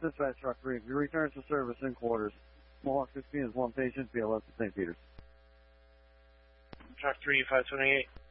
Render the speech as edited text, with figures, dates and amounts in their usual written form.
Dispatch, Truck 3. If you return to service in quarters, Mohawk 16 is 1 patient, BLS to St. Peters. Truck 3, 528.